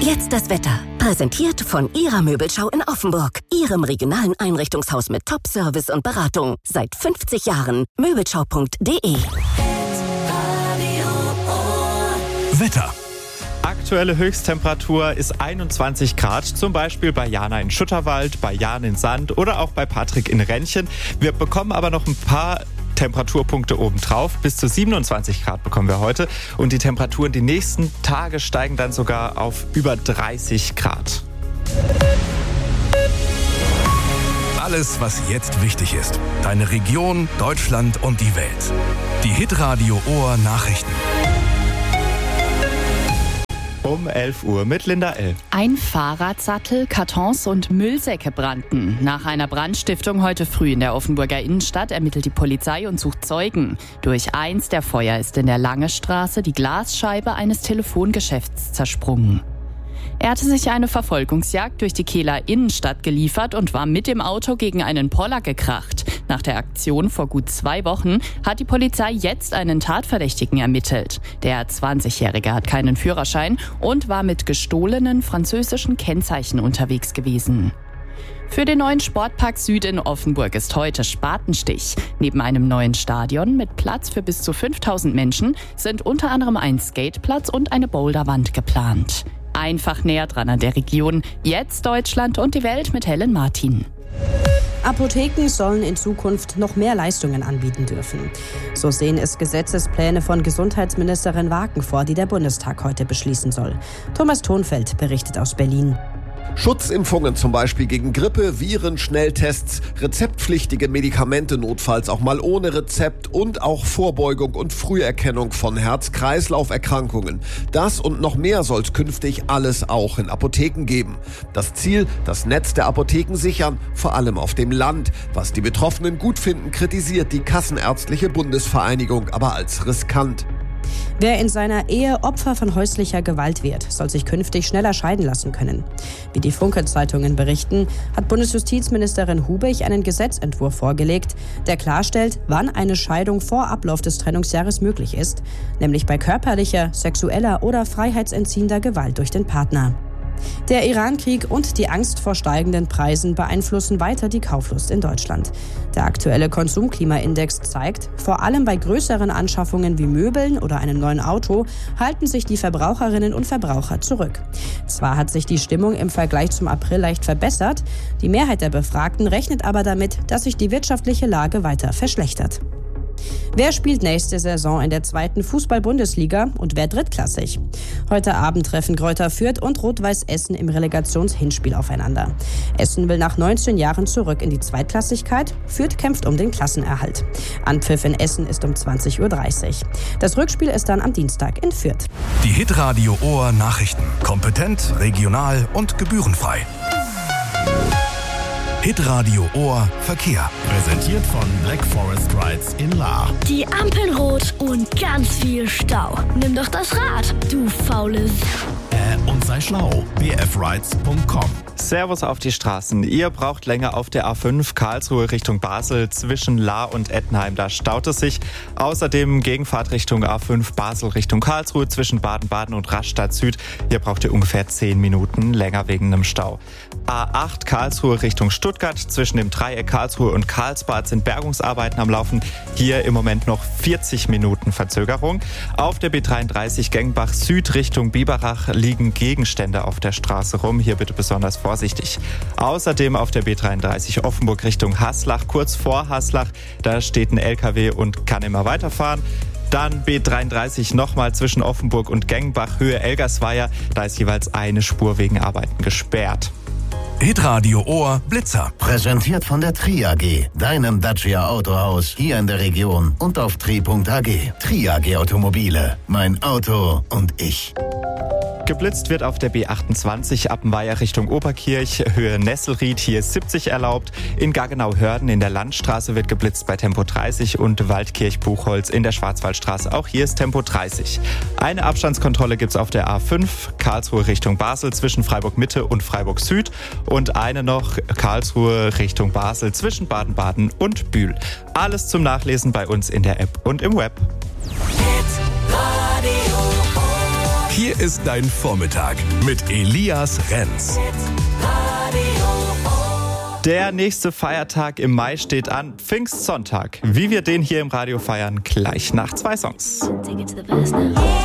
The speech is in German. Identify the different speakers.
Speaker 1: Jetzt das Wetter. Präsentiert von Ihrer Möbelschau in Offenburg. Ihrem regionalen Einrichtungshaus mit Top-Service und Beratung. Seit 50 Jahren. Möbelschau.de.
Speaker 2: Wetter.
Speaker 3: Aktuelle Höchsttemperatur ist 21 Grad, zum Beispiel bei Jana in Schutterwald, bei Jan in Sand oder auch bei Patrick in Rennchen. Wir bekommen aber noch ein paar Temperaturpunkte obendrauf. Bis zu 27 Grad bekommen wir heute. Und die Temperaturen die nächsten Tage steigen dann sogar auf über 30 Grad.
Speaker 2: Alles, was jetzt wichtig ist. Deine Region, Deutschland und die Welt. Die Hitradio Ohr Nachrichten.
Speaker 3: Um 11 Uhr mit Linda L.
Speaker 4: Ein Fahrradsattel, Kartons und Müllsäcke brannten. Nach einer Brandstiftung heute früh in der Offenburger Innenstadt ermittelt die Polizei und sucht Zeugen. Durch eins der Feuer ist in der Langestraße die Glasscheibe eines Telefongeschäfts zersprungen. Er hatte sich eine Verfolgungsjagd durch die Kehler Innenstadt geliefert und war mit dem Auto gegen einen Poller gekracht. Nach der Aktion vor gut 2 Wochen hat die Polizei jetzt einen Tatverdächtigen ermittelt. Der 20-Jährige hat keinen Führerschein und war mit gestohlenen französischen Kennzeichen unterwegs gewesen. Für den neuen Sportpark Süd in Offenburg ist heute Spatenstich. Neben einem neuen Stadion mit Platz für bis zu 5000 Menschen sind unter anderem ein Skateplatz und eine Boulderwand geplant. Einfach näher dran an der Region. Jetzt Deutschland und die Welt mit Helen Martin.
Speaker 5: Apotheken sollen in Zukunft noch mehr Leistungen anbieten dürfen. So sehen es Gesetzespläne von Gesundheitsministerin Waken vor, die der Bundestag heute beschließen soll. Thomas Thonfeld berichtet aus Berlin.
Speaker 6: Schutzimpfungen zum Beispiel gegen Grippe, Viren, Schnelltests, rezeptpflichtige Medikamente notfalls auch mal ohne Rezept und auch Vorbeugung und Früherkennung von Herz-Kreislauf-Erkrankungen. Das und noch mehr soll es künftig alles auch in Apotheken geben. Das Ziel, das Netz der Apotheken sichern, vor allem auf dem Land. Was die Betroffenen gut finden, kritisiert die Kassenärztliche Bundesvereinigung aber als riskant.
Speaker 5: Wer in seiner Ehe Opfer von häuslicher Gewalt wird, soll sich künftig schneller scheiden lassen können. Wie die Funke-Zeitungen berichten, hat Bundesjustizministerin Hubich einen Gesetzentwurf vorgelegt, der klarstellt, wann eine Scheidung vor Ablauf des Trennungsjahres möglich ist, nämlich bei körperlicher, sexueller oder freiheitsentziehender Gewalt durch den Partner. Der Iran-Krieg und die Angst vor steigenden Preisen beeinflussen weiter die Kauflust in Deutschland. Der aktuelle Konsumklimaindex zeigt, vor allem bei größeren Anschaffungen wie Möbeln oder einem neuen Auto halten sich die Verbraucherinnen und Verbraucher zurück. Zwar hat sich die Stimmung im Vergleich zum April leicht verbessert, die Mehrheit der Befragten rechnet aber damit, dass sich die wirtschaftliche Lage weiter verschlechtert. Wer spielt nächste Saison in der 2. Fußball-Bundesliga und wer drittklassig? Heute Abend treffen Greuther Fürth und Rot-Weiß Essen im Relegationshinspiel aufeinander. Essen will nach 19 Jahren zurück in die Zweitklassigkeit. Fürth kämpft um den Klassenerhalt. Anpfiff in Essen ist um 20.30 Uhr. Das Rückspiel ist dann am Dienstag in Fürth.
Speaker 2: Die Hitradio Ohr Nachrichten. Kompetent, regional und gebührenfrei. Hitradio Ohr Verkehr.
Speaker 7: Präsentiert von Black Forest Rides in Lahr.
Speaker 8: Die Ampeln rot und ganz viel Stau. Nimm doch das Rad, du faules.
Speaker 7: Und sei schlau. bfrides.com.
Speaker 3: Servus auf die Straßen. Ihr braucht länger auf der A5 Karlsruhe Richtung Basel zwischen Lahr und Ettenheim. Da staut es sich. Außerdem Gegenfahrt Richtung A5 Basel Richtung Karlsruhe zwischen Baden-Baden und Rastatt Süd. Hier braucht ihr ungefähr 10 Minuten länger wegen einem Stau. A8 Karlsruhe Richtung Stuttgart. Zwischen dem Dreieck Karlsruhe und Karlsbad sind Bergungsarbeiten am Laufen. Hier im Moment noch 40 Minuten Verzögerung. Auf der B33 Gengbach Süd Richtung Biberach liegen Gegenstände auf der Straße rum. Hier bitte besonders vorsichtig. Außerdem auf der B33 Offenburg Richtung Haslach, kurz vor Haslach, da steht ein LKW und kann immer weiterfahren. Dann B33 nochmal zwischen Offenburg und Gengbach, Höhe Elgersweier, da ist jeweils eine Spur wegen Arbeiten gesperrt.
Speaker 2: Hitradio Ohr Blitzer.
Speaker 9: Präsentiert von der Tri AG, deinem Dacia Autohaus hier in der Region und auf tri.ag. Tri AG Automobile, mein Auto und ich.
Speaker 3: Geblitzt wird auf der B28 Appenweier Richtung Oberkirch, Höhe Nesselried, hier ist 70 erlaubt. In Gaggenau-Hörden in der Landstraße wird geblitzt bei Tempo 30 und Waldkirch-Buchholz in der Schwarzwaldstraße, auch hier ist Tempo 30. Eine Abstandskontrolle gibt's auf der A5 Karlsruhe Richtung Basel zwischen Freiburg-Mitte und Freiburg-Süd und eine noch Karlsruhe Richtung Basel zwischen Baden-Baden und Bühl. Alles zum Nachlesen bei uns in der App und im Web.
Speaker 2: Hier ist dein Vormittag mit Elias Renz.
Speaker 3: Der nächste Feiertag im Mai steht an, Pfingstsonntag. Wie wir den hier im Radio feiern, gleich nach 2 Songs.